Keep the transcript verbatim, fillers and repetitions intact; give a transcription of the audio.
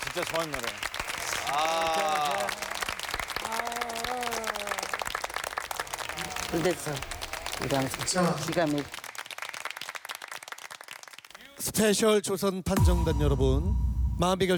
진짜 좋아하는 노래. 아. 그래서 우리 항상 기가 막 스페셜 조선 판정단 여러분, 마음의 결